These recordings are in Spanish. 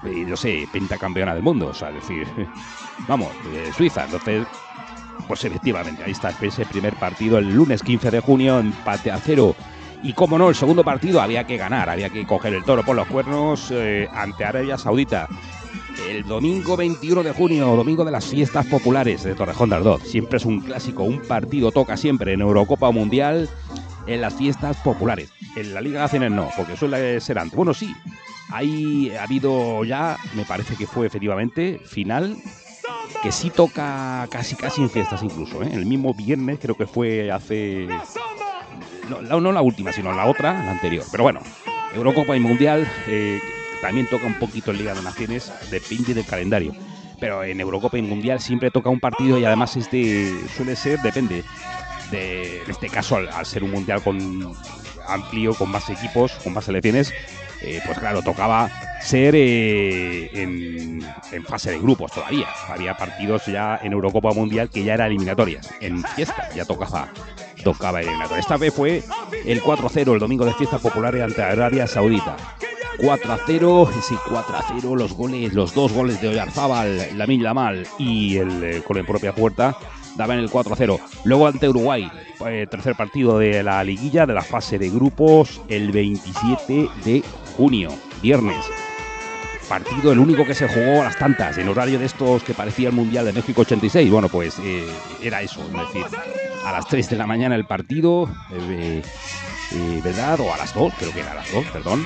no sé, pentacampeona del mundo, o sea, es decir, vamos, Suiza. Entonces, pues efectivamente, ahí está ese primer partido el lunes 15 de junio, empate a 0. Y como no, el segundo partido había que ganar, había que coger el toro por los cuernos ante Arabia Saudita. El domingo 21 de junio, domingo de las fiestas populares de Torrejón de Ardoz. Siempre es un clásico, un partido toca siempre en Eurocopa o Mundial en las fiestas populares. En la Liga de Naciones no, porque suele ser antes. Bueno, sí, ahí ha habido ya, me parece que fue efectivamente, final, que sí toca casi en fiestas incluso, ¿eh? El mismo viernes creo que fue hace... No la última, sino la otra, la anterior. Pero bueno, Eurocopa y Mundial también toca un poquito en Liga de Naciones, depende del calendario. Pero en Eurocopa y Mundial siempre toca un partido y además suele ser, depende. En este caso, al ser un Mundial amplio, con más equipos, con más selecciones, pues claro, tocaba ser en fase de grupos todavía. Había partidos ya en Eurocopa Mundial que ya eran eliminatorias. En fiesta ya tocaba eliminatoria. Esta vez fue el 4-0, el domingo de fiestas populares ante Arabia Saudita. 4-0, ese 4-0, los dos goles de Oyarzábal, Lamine Yamal y el con en propia puerta daban el 4-0. Luego ante Uruguay, tercer partido de la liguilla, de la fase de grupos, el 27 de junio, viernes. Partido el único que se jugó a las tantas, en horario de estos que parecía el Mundial de México 86. Bueno, pues era eso, es decir, a las 3 de la mañana el partido, ¿verdad? O a las 2, creo que era a las 2, perdón.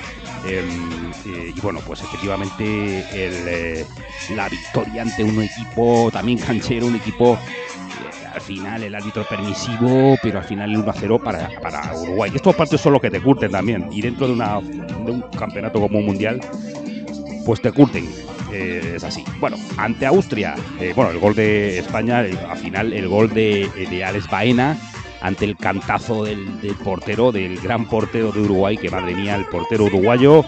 Y bueno, pues efectivamente la victoria ante un equipo también canchero, un equipo... al final el árbitro permisivo, pero al final el 1-0 para Uruguay. Estos partidos son los que te curten también. Y dentro de un campeonato como un mundial, pues te curten. Es así. Bueno, ante Austria, el gol de España, al final el gol de Alex Baena, ante el cantazo del portero, del gran portero de Uruguay, que madre mía, el portero uruguayo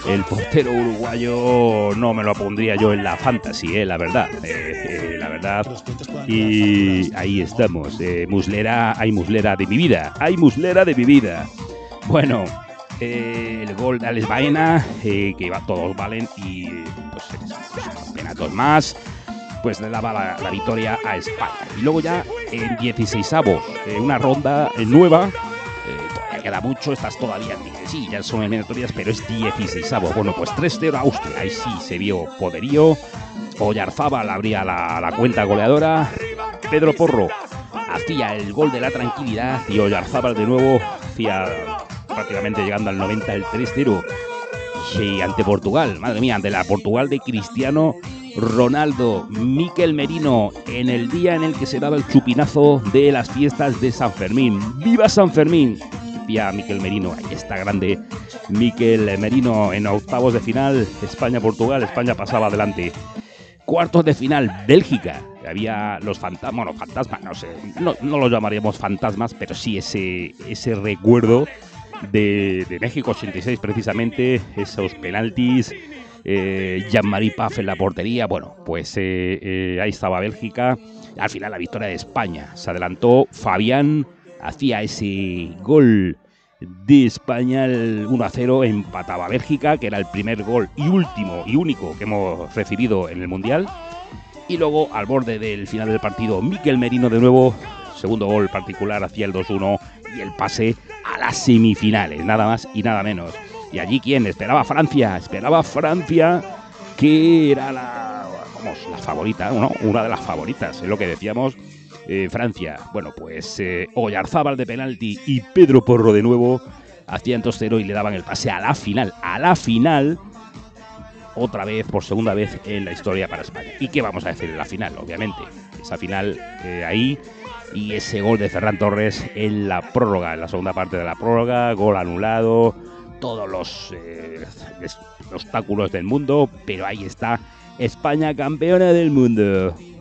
no me lo pondría yo en la fantasy, la verdad. La verdad. Y ahí estamos. Muslera de mi vida. Bueno, el gol de Alex Baena, que todos valen, y pues campeonatos más, pues le daba la victoria a España. Y luego ya en 16avos, una ronda nueva, todavía queda mucho, estás todavía, sí, ya son eliminatorias, pero es 16avos. Bueno, pues 3-0 a Austria, ahí sí se vio poderío. Oyarzábal abría la cuenta goleadora, Pedro Porro hacía el gol de la tranquilidad y Oyarzábal de nuevo hacía, prácticamente llegando al 90, el 3-0. Y ante Portugal, madre mía, ante la Portugal de Cristiano Ronaldo, Mikel Merino, en el día en el que se daba el chupinazo de las fiestas de San Fermín. ¡Viva San Fermín! Decía Mikel Merino, ahí está grande Mikel Merino en octavos de final, España-Portugal, España pasaba adelante. Cuartos de final, Bélgica, había los fantasmas, no sé, no los llamaríamos fantasmas, pero sí ese recuerdo de México 86 precisamente, esos penaltis, Jean-Marie Paf en la portería. Bueno, pues ahí estaba Bélgica. Al final la victoria de España, se adelantó Fabián, hacía ese gol de España, el 1-0, empataba Bélgica, que era el primer gol y último y único que hemos recibido en el Mundial. Y luego, al borde del final del partido, Mikel Merino de nuevo, segundo gol particular, hacía el 2-1 y el pase a las semifinales, nada más y nada menos. Y allí, ¿quién? Esperaba Francia, que era la favorita, ¿no? Una de las favoritas, es lo que decíamos. Francia, bueno, pues Oyarzábal de penalti y Pedro Porro de nuevo hacían 2-0 y le daban el pase a la final, otra vez, por segunda vez en la historia para España. ¿Y qué vamos a decir en la final? Obviamente, esa final ahí, y ese gol de Ferran Torres en la prórroga, en la segunda parte de la prórroga, gol anulado, todos los obstáculos del mundo, pero ahí está, España campeona del mundo.